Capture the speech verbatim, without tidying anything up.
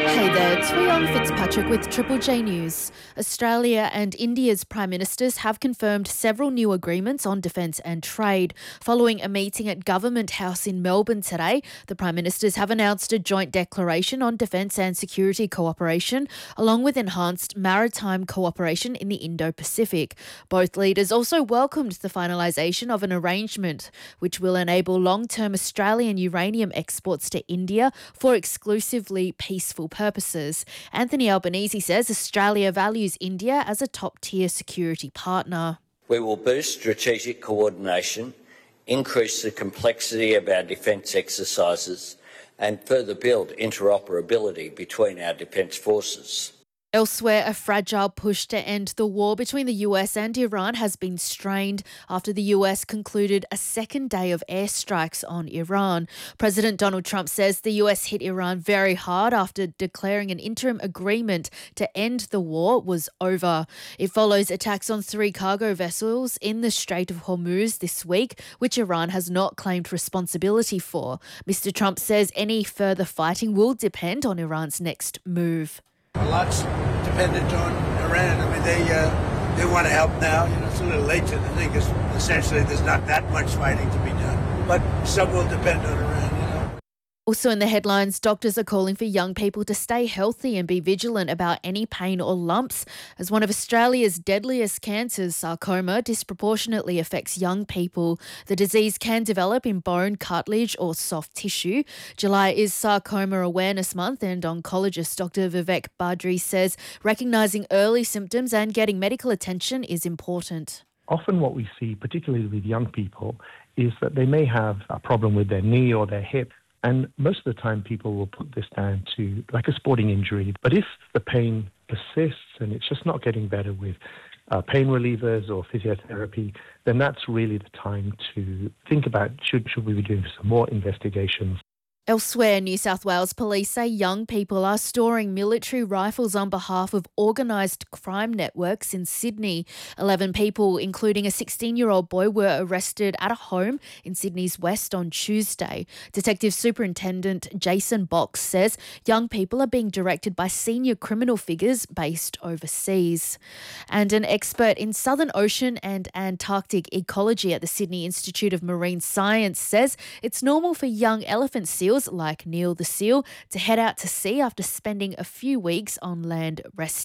Hey there, it's Rhiannon Fitzpatrick with Triple J News. Australia and India's Prime Ministers have confirmed several new agreements on defence and trade. Following a meeting at Government House in Melbourne today, the Prime Ministers have announced a joint declaration on defence and security cooperation, along with enhanced maritime cooperation in the Indo-Pacific. Both leaders also welcomed the finalisation of an arrangement which will enable long-term Australian uranium exports to India for exclusively peaceful purposes. Purposes. Anthony Albanese says Australia values India as a top-tier security partner. We will boost strategic coordination, increase the complexity of our defence exercises, and further build interoperability between our defence forces. Elsewhere, a fragile push to end the war between the U S and Iran has been strained after the U S concluded a second day of airstrikes on Iran. President Donald Trump says the U S hit Iran very hard after declaring an interim agreement to end the war was over. It follows attacks on three cargo vessels in the Strait of Hormuz this week, which Iran has not claimed responsibility for. Mister Trump says any further fighting will depend on Iran's next move. A lot's dependent on Iran. I mean, they uh, they want to help now. You know, it's a little late to the thing because essentially there's not that much fighting to be done. But some will depend on Iran, you know. Also in the headlines, doctors are calling for young people to stay healthy and be vigilant about any pain or lumps, as one of Australia's deadliest cancers, sarcoma, disproportionately affects young people. The disease can develop in bone, cartilage or soft tissue. July is Sarcoma Awareness Month, and oncologist Doctor Vivek Badri says recognising early symptoms and getting medical attention is important. Often what we see, particularly with young people, is that they may have a problem with their knee or their hip. And most of the time people will put this down to like a sporting injury. But if the pain persists and it's just not getting better with uh, pain relievers or physiotherapy, then that's really the time to think about should, should we be doing some more investigations. Elsewhere, New South Wales police say young people are storing military rifles on behalf of organised crime networks in Sydney. Eleven people, including a sixteen-year-old boy, were arrested at a home in Sydney's west on Tuesday. Detective Superintendent Jason Box says young people are being directed by senior criminal figures based overseas. And an expert in Southern Ocean and Antarctic ecology at the Sydney Institute of Marine Science says it's normal for young elephant seals like Neil the seal to head out to sea after spending a few weeks on land resting.